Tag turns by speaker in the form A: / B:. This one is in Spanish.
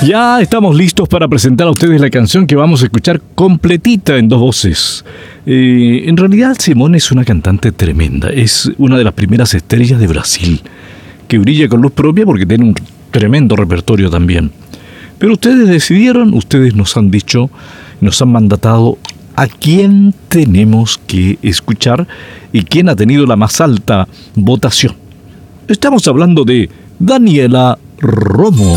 A: Ya estamos listos para presentar a ustedes la canción que vamos a escuchar completita en dos voces. En realidad Simone es una cantante tremenda, es una de las primeras estrellas de Brasil, que brilla con luz propia porque tiene un tremendo repertorio también. Pero ustedes decidieron, ustedes nos han dicho, nos han mandatado a quién tenemos que escuchar y quién ha tenido la más alta votación. Estamos hablando de Daniela Romo.